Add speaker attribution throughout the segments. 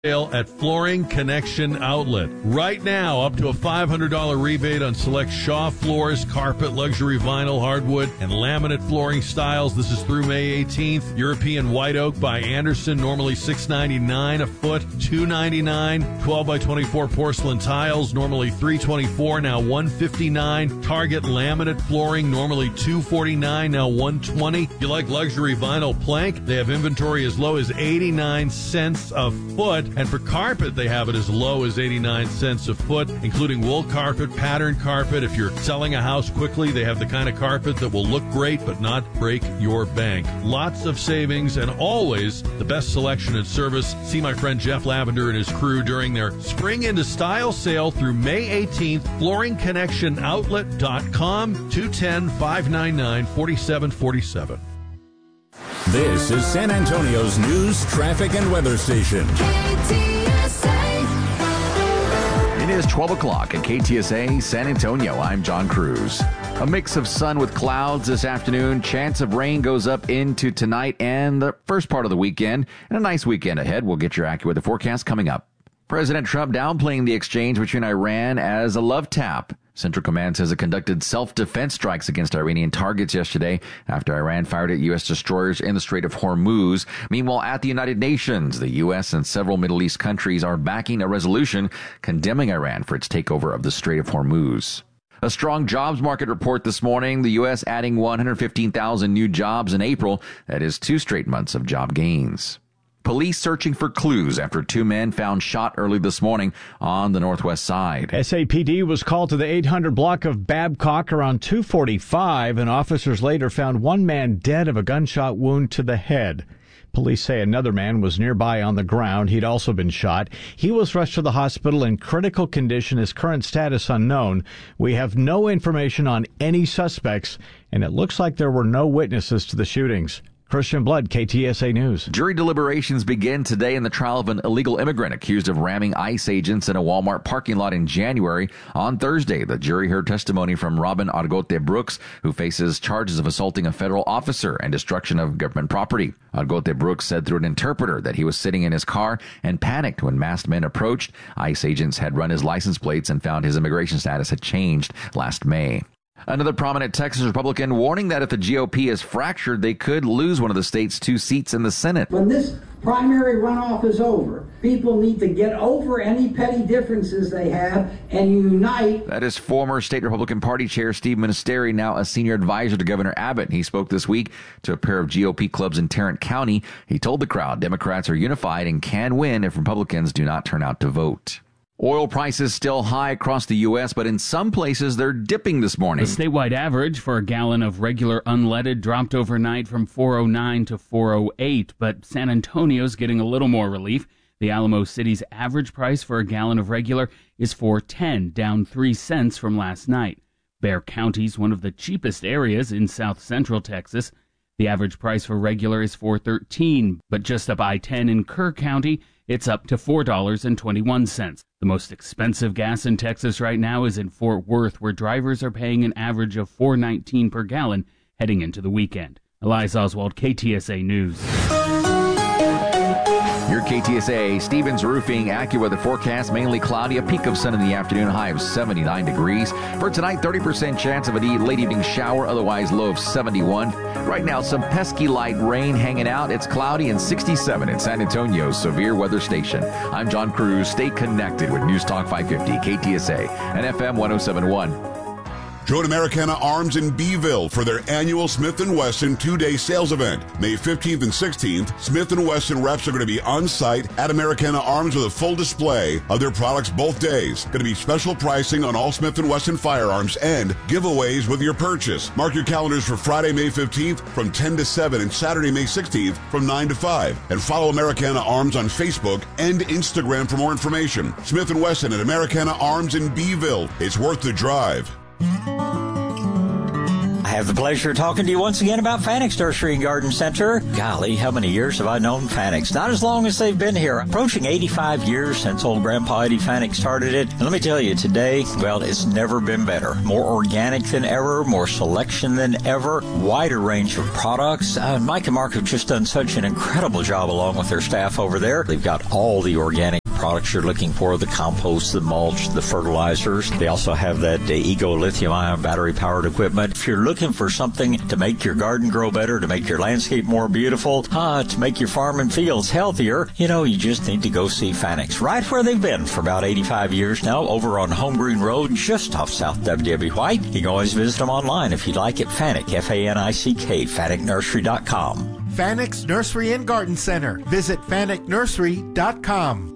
Speaker 1: Sale at Flooring Connection Outlet. Right now, up to a $500 rebate on select Shaw floors, carpet, luxury vinyl, hardwood, and laminate flooring styles. This is through May 18th. European White Oak by Anderson, normally $6.99 a foot, $2.99. 12 by 24 porcelain tiles, normally $3.24, now $1.59. Target laminate flooring, normally $2.49, now $1.20. If you like luxury vinyl plank, they have inventory as low as 89 cents a foot. And for carpet, they have it as low as 89 cents a foot, including wool carpet, pattern carpet. If you're selling a house quickly, they have the kind of carpet that will look great but not break your bank. Lots of savings and always the best selection and service. See my friend Jeff Lavender and his crew during their Spring into Style sale through May 18th. FlooringConnectionOutlet.com, 210-599-4747.
Speaker 2: This is San Antonio's news, traffic, and weather station.
Speaker 3: KTSA. It is 12 o'clock at KTSA San Antonio. I'm John Cruz. A mix of sun with clouds this afternoon. Chance of rain goes up into tonight and the first part of the weekend. And a nice weekend ahead. We'll get your accurate weather forecast coming up. President Trump downplaying the exchange between Iran as a love tap. Central Command says it conducted self-defense strikes against Iranian targets yesterday after Iran fired at U.S. destroyers in the Strait of Hormuz. Meanwhile, at the United Nations, the U.S. and several Middle East countries are backing a resolution condemning Iran for its takeover of the Strait of Hormuz. A strong jobs market report this morning. The U.S. adding 115,000 new jobs in April. That is 2 straight months of job gains. Police searching for clues after 2 men found shot early this morning on the northwest side.
Speaker 4: SAPD was called to the 800 block of Babcock around 2:45, and officers later found 1 man dead of a gunshot wound to the head. Police say another man was nearby on the ground. He'd also been shot. He was rushed to the hospital in critical condition, his current status unknown. We have no information on any suspects, and it looks like there were no witnesses to the shootings. Christian Blood, KTSA News.
Speaker 3: Jury deliberations begin today in the trial of an illegal immigrant accused of ramming ICE agents in a Walmart parking lot in January. On Thursday, the jury heard testimony from Robin Argote Brooks, who faces charges of assaulting a federal officer and destruction of government property. Argote Brooks said through an interpreter that he was sitting in his car and panicked when masked men approached. ICE agents had run his license plates and found his immigration status had changed last May. Another prominent Texas Republican warning that if the GOP is fractured, they could lose one of the state's 2 seats in the Senate.
Speaker 5: When this primary runoff is over, people need to get over any petty differences they have and unite.
Speaker 3: That is former state Republican Party chair Steve Ministeri, now a senior advisor to Governor Abbott. He spoke this week to a pair of GOP clubs in Tarrant County. He told the crowd Democrats are unified and can win if Republicans do not turn out to vote. Oil prices still high across the U.S., but in some places they're dipping this morning.
Speaker 6: The statewide average for a gallon of regular unleaded dropped overnight from $4.09 to $4.08, but San Antonio's getting a little more relief. The Alamo City's average price for a gallon of regular is $4.10, down 3 cents from last night. Bexar County's one of the cheapest areas in south central Texas. The average price for regular is $4.13, but just up I-10 in Kerr County, it's up to $4.21. The most expensive gas in Texas right now is in Fort Worth, where drivers are paying an average of $4.19 per gallon heading into the weekend. Elias Oswald, KTSA News.
Speaker 3: Your KTSA Stevens Roofing AccuWeather forecast, mainly cloudy, a peak of sun in the afternoon, high of 79 degrees. For tonight, 30% chance of a late evening shower, otherwise low of 71. Right now, some pesky light rain hanging out. It's cloudy and 67 at San Antonio's severe weather station. I'm John Cruz. Stay connected with News Talk 550, KTSA, and FM 1071.
Speaker 7: Join Americana Arms in Beeville for their annual Smith & Wesson 2-day sales event. May 15th and 16th, Smith & Wesson reps are going to be on site at Americana Arms with a full display of their products both days. Going to be special pricing on all Smith & Wesson firearms and giveaways with your purchase. Mark your calendars for Friday, May 15th from 10 to 7 and Saturday, May 16th from 9 to 5. And follow Americana Arms on Facebook and Instagram for more information. Smith & Wesson at Americana Arms in Beeville. It's worth the drive.
Speaker 8: have the pleasure of talking to you once again about Fanix Nursery and Garden Center. Golly, how many years have I known Fanix? Not as long as they've been here. Approaching 85 years since old Grandpa Eddie Fanix started it. And let me tell you, today, well, it's never been better. More organic than ever, more selection than ever, wider range of products. Mike and Mark have just done such an incredible job along with their staff over there. They've got all the organic products you're looking for, the compost, the mulch, the fertilizers. They also have that Ego lithium-ion battery-powered equipment. If you're looking for something to make your garden grow better, to make your landscape more beautiful, to make your farm and fields healthier, you just need to go see Fanix. Right where they've been for about 85 years now, over on Home Green Road, just off South W.W. White. You can always visit them online if you'd like at Fanick, F-A-N-I-C-K, FanickNursery.com.
Speaker 9: Fanix Nursery and Garden Center. Visit FanickNursery.com.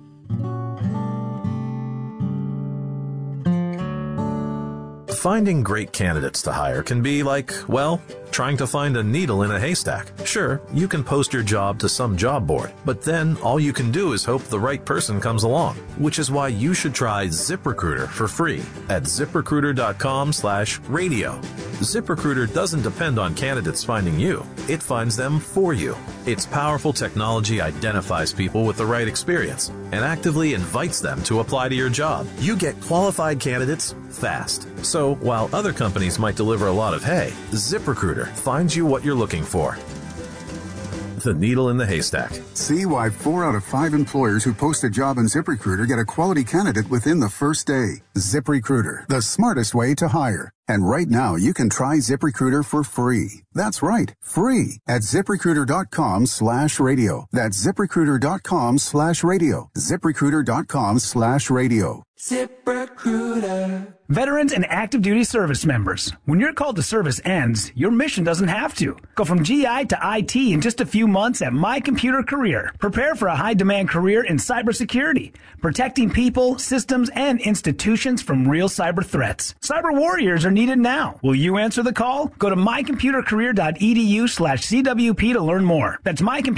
Speaker 10: Finding great candidates to hire can be like, well, trying to find a needle in a haystack. Sure, you can post your job to some job board, but then all you can do is hope the right person comes along, which is why you should try ZipRecruiter for free at ZipRecruiter.com/radio. ZipRecruiter doesn't depend on candidates finding you. It finds them for you. Its powerful technology identifies people with the right experience and actively invites them to apply to your job. You get qualified candidates fast. So while other companies might deliver a lot of hay, ZipRecruiter finds you what you're looking for. The needle in the haystack.
Speaker 11: See why 4 out of 5 employers who post a job in ZipRecruiter get a quality candidate within the first day. ZipRecruiter, the smartest way to hire. And right now, you can try ZipRecruiter for free. That's right, free at ZipRecruiter.com/radio. That's ZipRecruiter.com/radio. ZipRecruiter.com/radio.
Speaker 12: ZipRecruiter. Veterans and active duty service members, when your call to service ends, your mission doesn't have to. Go from GI to IT in just a few months at My Computer Career. Prepare for a high-demand career in cybersecurity, protecting people, systems, and institutions from real cyber threats. Cyber warriors are needed now. Will you answer the call? Go to mycomputercareer.edu/CWP to learn more. That's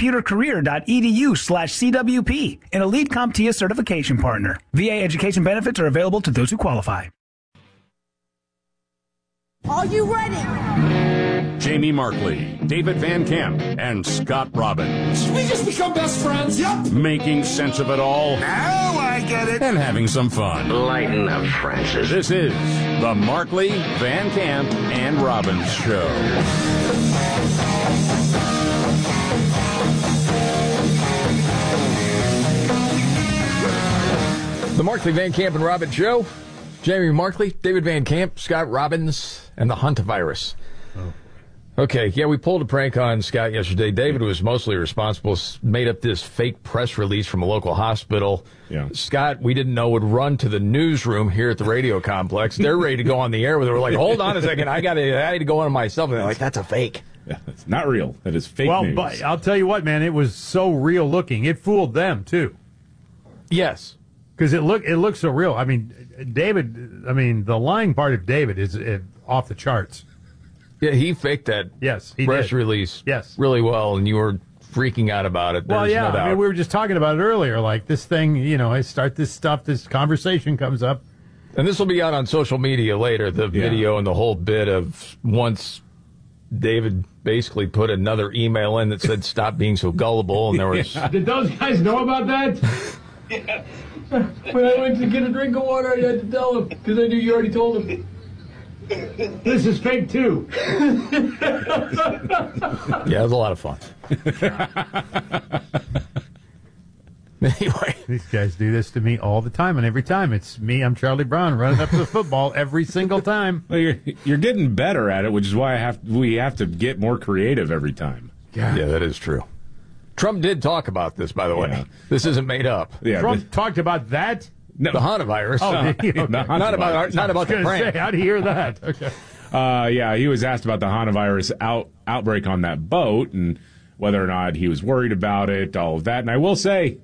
Speaker 12: mycomputercareer.edu/CWP, an elite CompTIA certification partner. VA education benefits are available to those who qualify.
Speaker 13: Are you ready?
Speaker 2: Jamie Markley, David Van Camp, and Scott Robbins.
Speaker 13: We just become best friends. Yep.
Speaker 2: Making sense of it all.
Speaker 13: Now I get it.
Speaker 2: And having some fun.
Speaker 14: Lighten up, Francis.
Speaker 2: This is the Markley, Van Camp, and Robbins Show.
Speaker 15: The Markley, Van Camp, and Robbins Show. Jamie Markley, David Van Camp, Scott Robbins, and the Hantavirus. Oh. Okay, yeah, we pulled a prank on Scott yesterday. David was mostly responsible, made up this fake press release from a local hospital.
Speaker 16: Yeah.
Speaker 15: Scott, we didn't know, would run to the newsroom here at the radio complex. They're ready to go on the air. They were like, hold on a second, I had to go on myself. And they're like, that's a fake.
Speaker 16: Yeah, it's not real. That is fake news.
Speaker 17: Well, but I'll tell you what, man, it was so real looking. It fooled them, too.
Speaker 15: Yes.
Speaker 17: Because it looks so real. I mean, the lying part of David is off the charts.
Speaker 15: Yeah, he faked that press release really well, and you were freaking out about it.
Speaker 17: Well, yeah,
Speaker 15: no doubt.
Speaker 17: I mean, we were just talking about it earlier. Like, this thing, I start this stuff, this conversation comes up.
Speaker 15: And this will be out on social media later, the video and the whole bit of once David basically put another email in that said, stop being so gullible, and there was...
Speaker 18: Did those guys know about that? Yeah. When I went to get a drink of water, I had to tell them, because I knew you already told them. This is fake, too.
Speaker 15: Yeah, it was a lot of fun. Anyway.
Speaker 17: These guys do this to me all the time, and every time it's me, I'm Charlie Brown, running up to the football every single time.
Speaker 16: Well, you're getting better at it, which is why we have to get more creative every time.
Speaker 15: Yeah, that is true. Trump did talk about this, by the way. This isn't made up.
Speaker 17: Yeah, Trump talked about that?
Speaker 15: No. The Hantavirus.
Speaker 17: Oh, okay.
Speaker 15: Not about the prank.
Speaker 17: Say, how'd you hear that? Okay.
Speaker 16: Yeah, he was asked about the Hantavirus outbreak on that boat and whether or not he was worried about it, all of that. And I will say,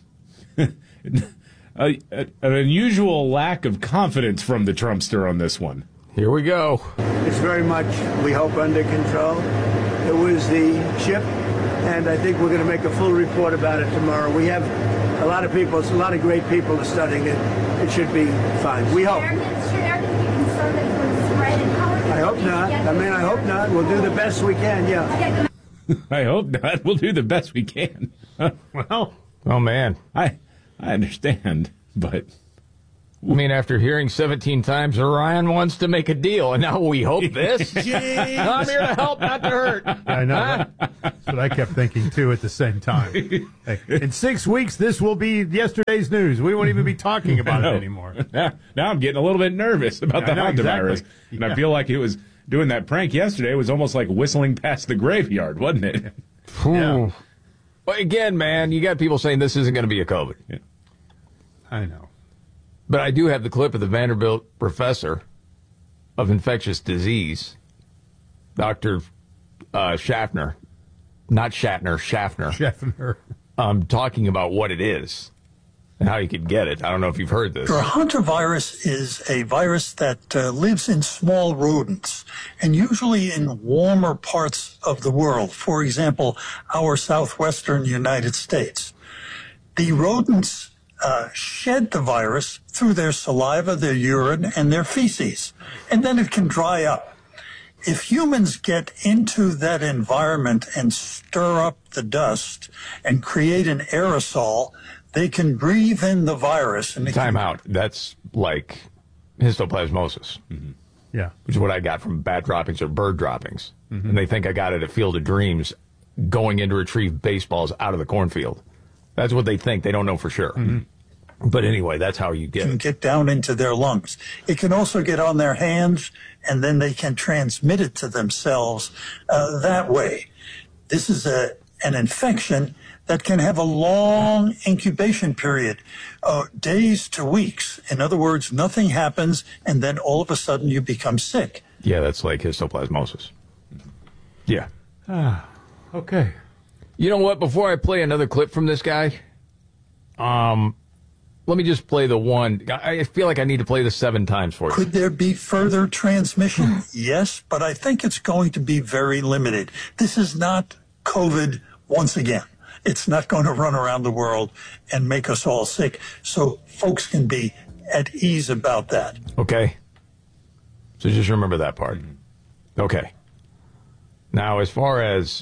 Speaker 16: an unusual lack of confidence from the Trumpster on this one.
Speaker 15: Here we go.
Speaker 19: It's very much, we hope, under control. It was the ship, and I think we're going to make a full report about it tomorrow. We have a lot of people, a lot of great people are studying it. It should be fine. We hope.
Speaker 13: Should everything be concerned that it's going to spread? And how are you
Speaker 19: I hope not. I hope not. We'll do the best we can, yeah.
Speaker 16: I hope not. We'll do the best we can.
Speaker 17: Well,
Speaker 15: oh, man.
Speaker 16: I understand, but...
Speaker 15: I mean, after hearing 17 times, Orion wants to make a deal, and now we hope this? I'm here to help, not to hurt.
Speaker 17: I know. That's what I kept thinking, too, at the same time. Hey, in 6 weeks, this will be yesterday's news. We won't even be talking about it anymore.
Speaker 16: Now I'm getting a little bit nervous about the hantavirus.
Speaker 17: Exactly.
Speaker 16: And I feel like it was doing that prank yesterday was almost like whistling past the graveyard, wasn't it?
Speaker 15: Yeah. Well, again, man, you got people saying this isn't going to be a COVID.
Speaker 16: Yeah.
Speaker 17: I know.
Speaker 15: But I do have the clip of the Vanderbilt professor of infectious disease, Dr. Schaffner, not Shatner, Schaffner, talking about what it is and how you could get it. I don't know if you've heard this.
Speaker 14: Hantavirus is a virus that lives in small rodents and usually in warmer parts of the world. For example, our southwestern United States. The rodents shed the virus through their saliva, their urine, and their feces, and then it can dry up. If humans get into that environment and stir up the dust and create an aerosol, they can breathe in the virus. And
Speaker 15: Time out. That's like histoplasmosis.
Speaker 17: Mm-hmm. Yeah.
Speaker 15: Which is what I got from bat droppings or bird droppings. Mm-hmm. And they think I got it at Field of Dreams going in to retrieve baseballs out of the cornfield. That's what they think. They don't know for sure. Mm-hmm. But anyway, that's how you get it.
Speaker 14: Can get down into their lungs. It can also get on their hands, and then they can transmit it to themselves that way. This is an infection that can have a long incubation period, days to weeks. In other words, nothing happens, and then all of a sudden you become sick.
Speaker 15: Yeah, that's like histoplasmosis. Yeah.
Speaker 17: Okay.
Speaker 15: You know what? Before I play another clip from this guy, let me just play the one. I feel like I need to play this 7 times for you.
Speaker 14: Could there be further transmission? Yes, but I think it's going to be very limited. This is not COVID once again. It's not going to run around the world and make us all sick. So folks can be at ease about that.
Speaker 15: Okay. So just remember that part. Okay. Now, as far as,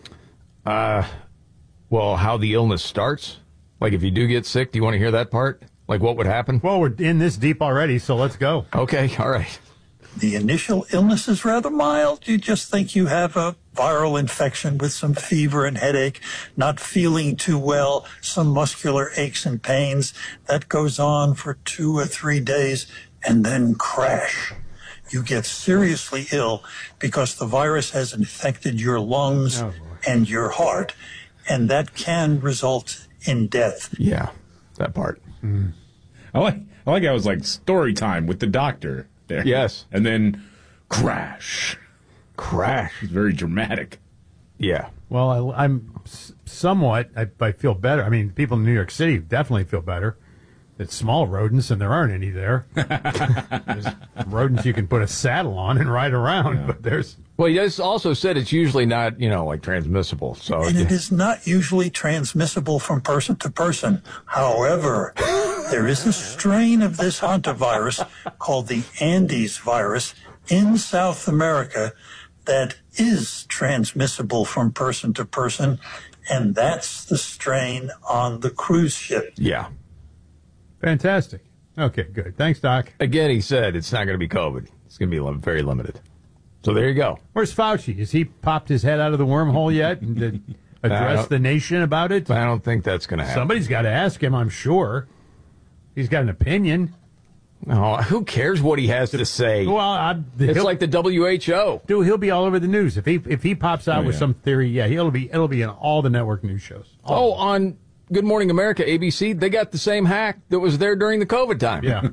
Speaker 15: how the illness starts, like if you do get sick, do you want to hear that part? Like what would happen?
Speaker 17: Well, we're in this deep already, so let's go.
Speaker 15: Okay, all right.
Speaker 14: The initial illness is rather mild. You just think you have a viral infection with some fever and headache, not feeling too well, some muscular aches and pains. That goes on for 2 or 3 days, and then crash. You get seriously ill because the virus has infected your lungs and your heart, and that can result in death.
Speaker 15: Yeah, that part.
Speaker 16: Mm. I like how it was like story time with the doctor there.
Speaker 15: Yes.
Speaker 16: And then crash.
Speaker 15: Crash.
Speaker 16: It's very dramatic.
Speaker 15: Yeah.
Speaker 17: Well, I'm somewhat, I feel better. I mean, people in New York City definitely feel better. It's small rodents, and there aren't any there. There's rodents you can put a saddle on and ride around, but there's...
Speaker 15: Well, he also said it's usually not, like transmissible. So
Speaker 14: and it is not usually transmissible from person to person. However, there is a strain of this hantavirus called the Andes virus in South America that is transmissible from person to person, and that's the strain on the cruise ship.
Speaker 15: Yeah.
Speaker 17: Fantastic. Okay, good. Thanks, Doc.
Speaker 15: Again, he said it's not going to be COVID. It's going to be very limited. So there you go.
Speaker 17: Where's Fauci? Has he popped his head out of the wormhole yet and addressed the nation about it?
Speaker 15: I don't think that's going to happen.
Speaker 17: Somebody's got to ask him, I'm sure. He's got an opinion.
Speaker 15: No, who cares what he has to say?
Speaker 17: Well,
Speaker 15: it's like the WHO.
Speaker 17: Dude, he'll be all over the news if he pops out with some theory. Yeah, it'll be in all the network news shows.
Speaker 15: On Good Morning America, ABC, they got the same hack that was there during the COVID time.
Speaker 17: Yeah.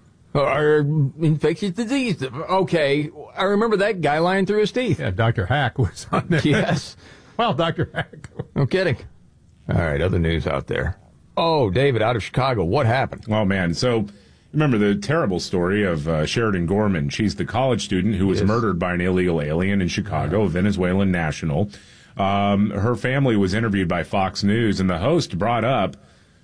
Speaker 15: Or infectious disease. Okay, I remember that guy lying through his teeth.
Speaker 17: Yeah, Dr. Hack was on there.
Speaker 15: Yes.
Speaker 17: Well, Dr. Hack.
Speaker 15: No kidding. All right, other news out there. Oh, David, out of Chicago, what happened?
Speaker 16: Oh, man, so... Remember the terrible story of Sheridan Gorman. She's the college student who was murdered by an illegal alien in Chicago, a Venezuelan national. Her family was interviewed by Fox News, and the host brought up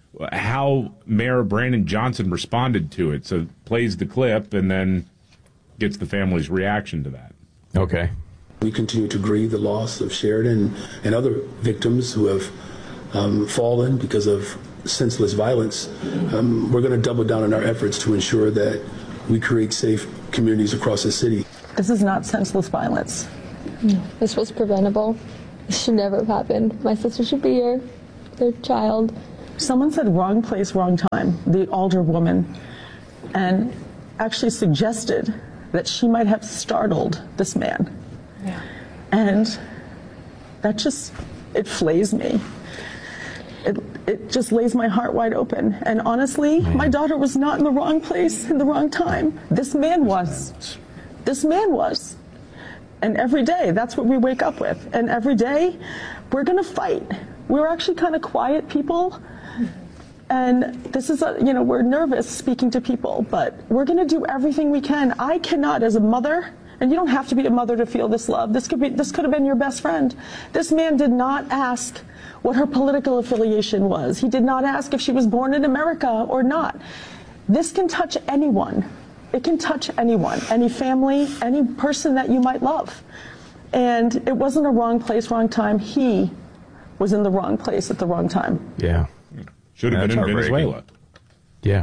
Speaker 16: how Mayor Brandon Johnson responded to it. So plays the clip, and then gets the family's reaction to that.
Speaker 15: Okay.
Speaker 20: We continue to grieve the loss of Sheridan and other victims who have fallen because of senseless violence. We're going to double down on our efforts to ensure that we create safe communities across the city.
Speaker 21: This is not senseless violence.
Speaker 22: This was preventable. This should never have happened. My sister should be here, their child.
Speaker 21: Someone said wrong place, wrong time, the older woman, and actually suggested that she might have startled this man. Yeah. And that just, it flays me. It just lays my heart wide open. And honestly, my daughter was not in the wrong place in the wrong time. This man was. This man was. And every day, that's what we wake up with. And every day, we're going to fight. We're actually kind of quiet people. And this is, we're nervous speaking to people, but we're going to do everything we can. I cannot, as a mother, and you don't have to be a mother to feel this love. This could have been your best friend. This man did not ask what her political affiliation was. He did not ask if she was born in America or not. This can touch anyone. It can touch anyone, any family, any person that you might love. And it wasn't a wrong place, wrong time. He was in the wrong place at the wrong time.
Speaker 15: Yeah.
Speaker 16: Should have been in Venezuela.
Speaker 15: Yeah.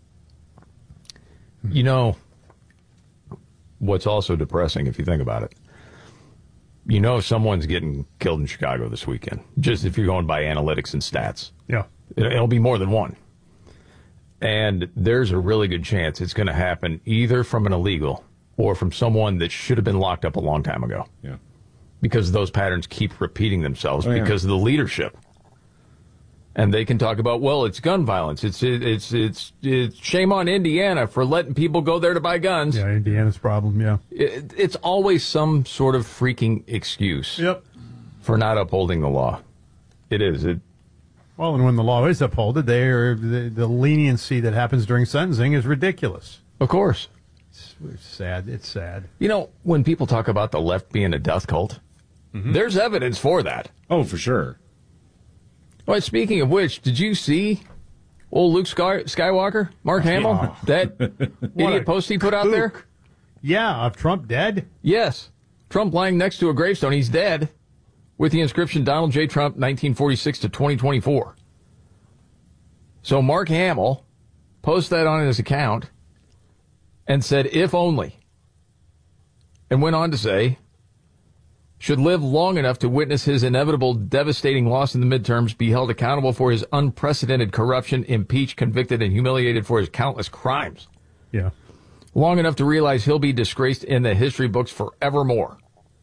Speaker 15: You know, what's also depressing, if you think about it, someone's getting killed in Chicago this weekend, just if you're going by analytics and stats.
Speaker 17: Yeah.
Speaker 15: It'll be more than one. And there's a really good chance it's going to happen either from an illegal or from someone that should have been locked up a long time ago.
Speaker 16: Yeah.
Speaker 15: Because those patterns keep repeating themselves because of the leadership. And they can talk about, well, it's gun violence. It's shame on Indiana for letting people go there to buy guns.
Speaker 17: Yeah, Indiana's problem, yeah.
Speaker 15: It's always some sort of freaking excuse for not upholding the law. It is.
Speaker 17: Well, and when the law is upheld, the leniency that happens during sentencing is ridiculous.
Speaker 15: Of course.
Speaker 17: It's sad. It's sad.
Speaker 15: When people talk about the left being a death cult, there's evidence for that.
Speaker 16: Oh, for sure.
Speaker 15: Well, speaking of which, did you see old Luke Skywalker, Mark Hamill, that idiot post he put out there?
Speaker 17: Yeah, of Trump dead?
Speaker 15: Yes. Trump lying next to a gravestone. He's dead. With the inscription, Donald J. Trump, 1946 to 2024. So Mark Hamill posted that on his account and said, if only. And went on to say, should live long enough to witness his inevitable devastating loss in the midterms, be held accountable for his unprecedented corruption, impeached, convicted, and humiliated for his countless crimes.
Speaker 17: Yeah.
Speaker 15: Long enough to realize he'll be disgraced in the history books forevermore.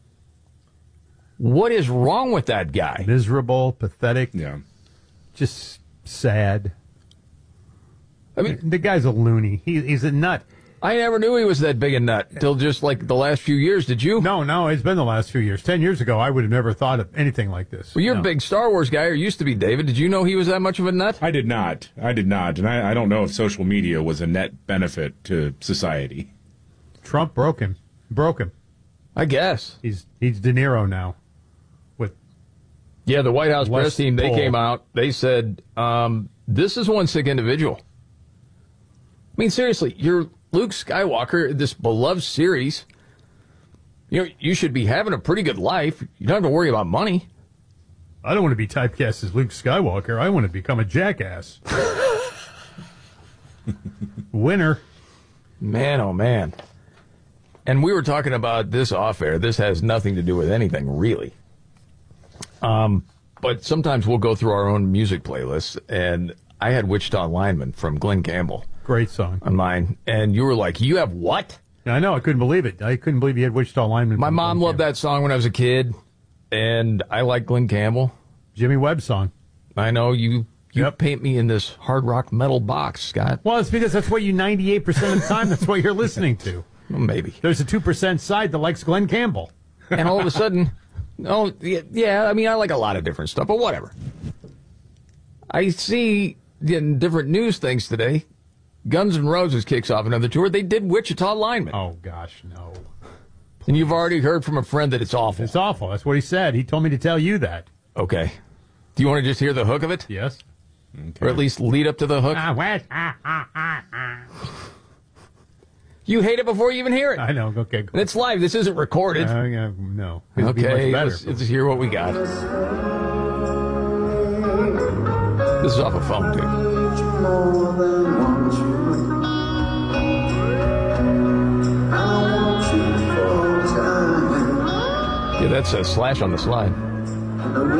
Speaker 15: What is wrong with that guy?
Speaker 17: Miserable, pathetic.
Speaker 16: Yeah.
Speaker 17: Just sad.
Speaker 15: I mean,
Speaker 17: the guy's a loony. He's a nut.
Speaker 15: I never knew he was that big a nut till just like the last few years. Did you?
Speaker 17: No, it's been the last few years. 10 years ago, I would have never thought of anything like this.
Speaker 15: Well, you're a big Star Wars guy, or used to be, David. Did you know he was that much of a nut?
Speaker 16: I did not. And I don't know if social media was a net benefit to society.
Speaker 17: Trump broke him.
Speaker 15: I guess.
Speaker 17: He's De Niro now.
Speaker 15: Yeah, the White House press team, they came out. They said, this is one sick individual. I mean, seriously, you're Luke Skywalker, this beloved series. You should be having a pretty good life. You don't have to worry about money.
Speaker 17: I don't want to be typecast as Luke Skywalker. I want to become a jackass. Winner.
Speaker 15: Man, oh, man. And we were talking about this off air. This has nothing to do with anything, really. But sometimes we'll go through our own music playlists, and I had Wichita Lineman from Glenn Campbell.
Speaker 17: Great song.
Speaker 15: On mine. And you were like, you have what?
Speaker 17: Yeah, I know. I couldn't believe it. I couldn't believe you had Wichita Lineman.
Speaker 15: My mom loved that song when I was a kid, and I like Glenn Campbell.
Speaker 17: Jimmy Webb song.
Speaker 15: I know you paint me in this hard rock metal box, Scott.
Speaker 17: Well, it's because that's what you 98% of the time, that's what you're listening to.
Speaker 15: Well, maybe.
Speaker 17: There's a 2% side that likes Glenn Campbell.
Speaker 15: And all of a sudden... Oh, yeah, I mean, I like a lot of different stuff, but whatever. I see in different news things today, Guns N' Roses kicks off another tour. They did Wichita Lineman.
Speaker 17: Oh, gosh, no.
Speaker 15: Please. And you've already heard from a friend that it's awful.
Speaker 17: It's awful. That's what he said. He told me to tell you that.
Speaker 15: Okay. Do you want to just hear the hook of it?
Speaker 17: Yes.
Speaker 15: Okay. Or at least lead up to the hook? You hate it before you even hear it.
Speaker 17: I know. Okay.
Speaker 15: And it's live. This isn't recorded.
Speaker 17: Yeah, no. It'd be
Speaker 15: Okay,
Speaker 17: much
Speaker 15: let's
Speaker 17: better.
Speaker 15: hear what we got. This is off a phone, too. Yeah, that's a Slash on the Slide.